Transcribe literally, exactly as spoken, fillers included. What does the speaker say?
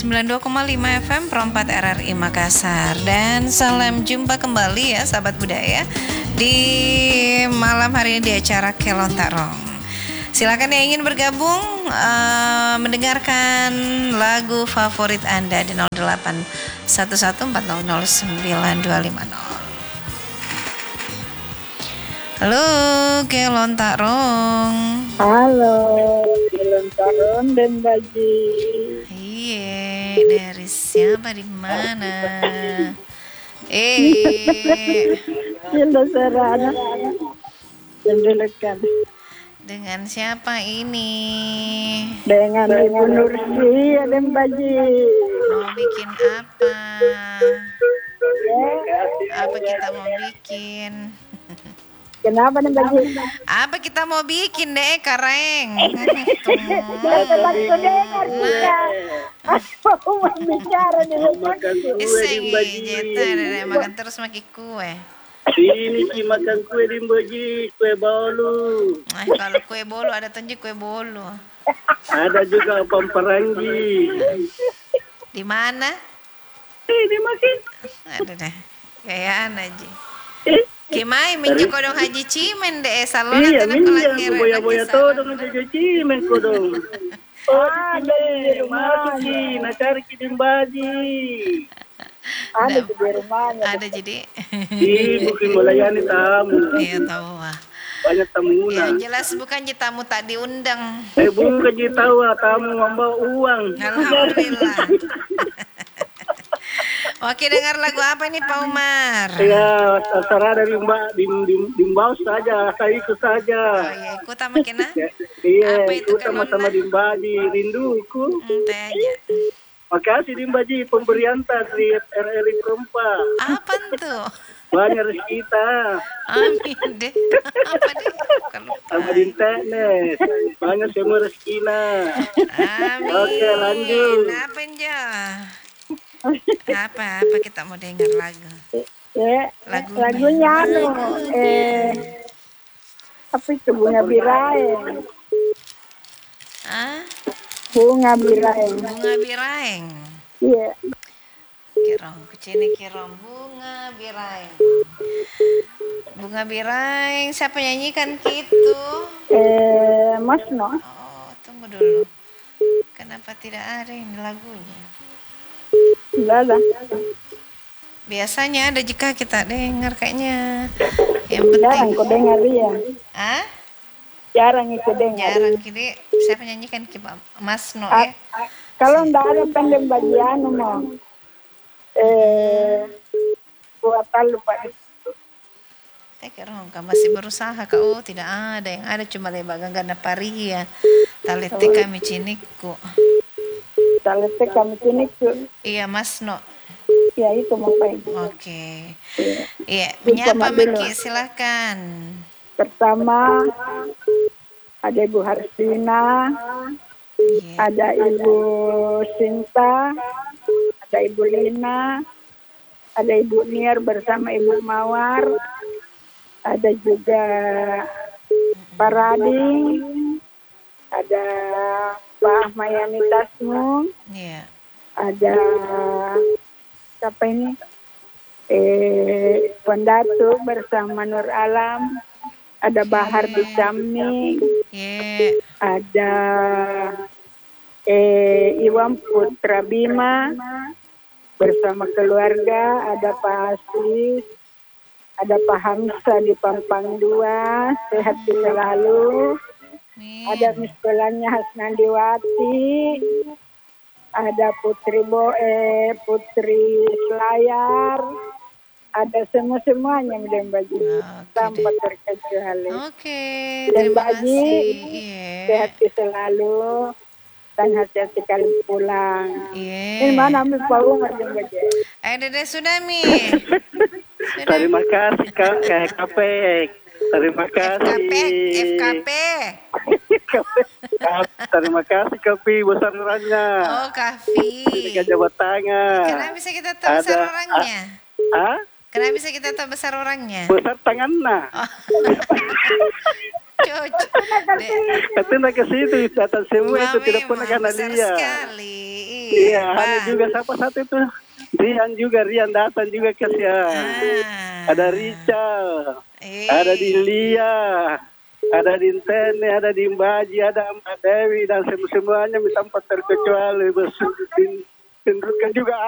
sembilan puluh dua koma lima F M Pro empat R R I Makassar. Dan salam jumpa kembali ya sahabat budaya di malam hari ini di acara Kelon Tarong. Silakan yang ingin bergabung uh, mendengarkan lagu favorit Anda di nol delapan satu satu empat nol nol sembilan dua lima nol. Halo Kelon Tarong. Halo Kelon Tarong dan Baji. Iya, dari siapa di mana? Eh, Cinta Serana. Jendelakan. Dengan siapa ini? Dengan Ibu Nursi dan Baji. Mau bikin apa? Apa kita mau bikin? Kenapa nih Baji? Apa kita mau bikin deh, Kareng? Telah dengar kita. Aku mau bicara nih. Iseng jeta, makan terus makan kue. Ini sih makan kue di Baji, kue bolu. Eh, kalau kue bolu ada tunjuk kue bolu. Ada juga pamparanggi. Di mana? Ini makin. Ada deh. Kayak aja. Kimai minjuk kodong Haji Cimen deh salon iya, atau minyak boya-boya todong Haji Cimen kodong. Oh, di rumah sih, nakar kirim Baji. Ada di rumahnya. Ada jadi. Ih, bukan melayani tamu. Iya tahu ah. Banyak tamu. Ya jelas bukan tamu tak diundang. Eh bukan tahu tamu membawa uang. Alhamdulillah. Oke, dengar lagu apa nih Pak Umar? Ya, terserah dari Mbak di di di Mbak saja, saya ikut saja. Oh iya, ikut sama kena? Iya, Apa itu ikut sama-sama di Mbak di rinduku. Ente aja. Makasih di Mbak Ji pemberian tas di R R I Perempat. Apa tuh? Banyak rezeki kita. Amin deh. Apa deh? Kalau sama di internet. Banyak semua rezekinya. Amin. Oke, lanjut. Apa aja? Apa apa kita mau dengar lagu? Ya, Lagu lagunya anu eh apa itu bunga birae. Ah? Bunga birae. Bunga biraeng. Iya. Kirong, kecini kirong bunga biraeng. Bunga biraeng, siapa nyanyikan gitu? Eh, Mas No. Oh, tunggu dulu. Kenapa tidak ada ini lagunya? Enggak ada. Biasanya ada jika kita dengar kayaknya. Yang Jarang penting. kau dengar dia. Ah? Jarang ikut dengar. Jarang kini. Siapa nyanyikan kita? Mas No Ah, ya? kalau enggak ada pendem bagian mau. Eh, buat lupa. Saya kira kau masih berusaha kau. Oh, tidak ada yang ada cuma lebaga gana paria. Talete kami ciniku. Talete kami sini ke. Iya Mas No. Ya itu mau pakai. Oke. Iya, menyapa Maki silakan. Pertama ada Ibu Harsina, Iya. ada Ibu Sinta, ada Ibu Lina, ada Ibu Niar bersama Ibu Mawar, ada juga Pak Rading, ada Pak Mayani Tasmu, Iya. ada siapa ini? Eh, Pendatu bersama Nur Alam, ada Bahar di Camni, Iya. ada eh, Iwan Putra Bima bersama keluarga, ada Pak Asis, ada Pak Hamsa di Pampang dua, sehat selalu. Ada miskolanya Hasnandiwati, ada Putri Boe, Putri Selayar, ada semua-semuanya Mbak Baji, tanpa terkecuali. Oke, Dan terima Mbak Ji, kasih. Iya. sehat selalu, dan hati-hati kali pulang. Iya. Ini mana ambil Pak Umar Mbak Baji? Eh, Dede sudah Mi. Terima kasih Kak K P. Terima kasih. F K P. Terima kasih Kapi besar orangnya. Oh, Kafi. Tiga jabat tangan. Kenapa bisa kita tahu besar Ada- orangnya? Ah? Kenapa bisa kita tahu besar orangnya? Besar tangannya. Cocok. Itu nak ke situ datang semua itu tidak pernah Memang kena besar lihat. sekali. Iya, ada Pak. juga siapa satu itu? Rian juga, Rian datang juga kasihan. Ah. Ada Richard, Eh. ada Dilia, ada Dintene, ada Dimbaji, ada Mbak Dewi dan sem- semuanya tanpa terkecuali. Bos, juga